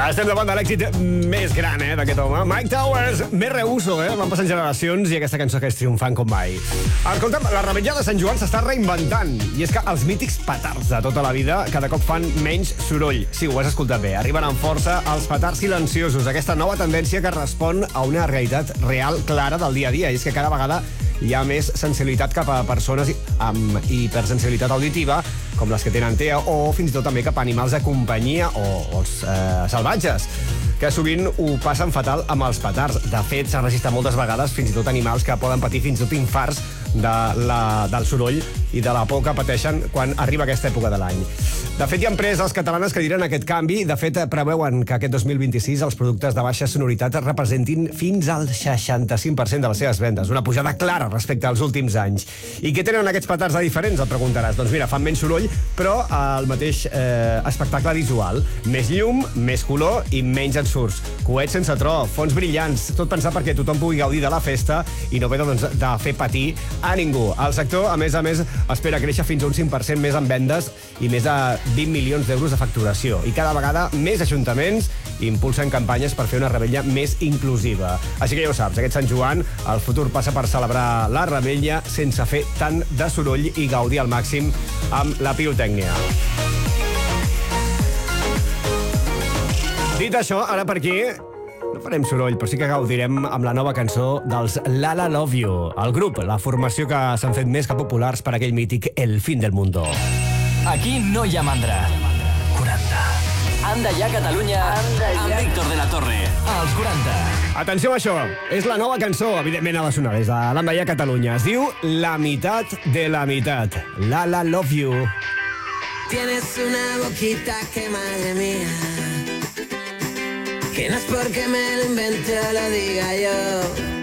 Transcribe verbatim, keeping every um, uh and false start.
Estem davant de l'èxit més gran, eh, d'aquest home. Mike Towers, més reuso, eh? Van passant generacions i aquesta cançó que és triomfant com mai. Escolta'm, la Revetlla de Sant Joan s'està reinventant. I és que els mítics petards de tota la vida cada cop fan menys soroll. Sí, ho has escoltat bé. Arriben amb força els petards silenciosos. Aquesta nova tendència que respon a una realitat real clara del dia a dia. I és que cada vegada hi ha més sensibilitat cap a persones amb hipersensibilitat auditiva, com les que tenen T E A, o fins i tot també cap a animals de companyia o, o els eh, salvatges, que sovint ho passen fatal amb els petards. De fet, s'ha registrat moltes vegades fins i tot animals que poden patir fins i tot infarts de la, del soroll i de la por que pateixen quan arriba aquesta època de l'any. De fet, hi ha empreses catalanes que diran aquest canvi. De fet, preveuen que aquest dos mil vint-i-sis els productes de baixa sonoritat representin fins al seixanta-cinc per cent de les seves vendes. Una pujada clara respecte als últims anys. I què tenen aquests petards de diferents, et preguntaràs? Doncs mira, fan menys soroll, però el mateix eh, espectacle visual. Més llum, més color i menys ensurts. Coets sense tro, fons brillants, tot pensat perquè tothom pugui gaudir de la festa i no ve doncs, de fer patir a ningú. El sector, a més a més, espera créixer fins a un cinc per cent més en vendes i més de vint milions d'euros de facturació. I cada vegada més ajuntaments impulsen campanyes per fer una revetlla més inclusiva. Així que ja ho saps, aquest Sant Joan, el futur passa per celebrar la revetlla sense fer tant de soroll i gaudir al màxim amb la pirotècnia. Dit això, ara per aquí no farem soroll, però sí que gaudirem amb la nova cançó dels Lala Love You, el grup, la formació que s'han fet més que populars per aquell mític El fin del mundo. Aquí no hi ha mandra. quaranta. Anda ja Catalunya amb Víctor de la Torre. Als quaranta. Atenció a això, és la nova cançó, evidentment ha de sonar, és de l'Anda ja Catalunya. Es diu La mitat de la mitat. Lala Love You. Tienes una boquita que madre mía, que no es porque me lo invente o lo diga yo.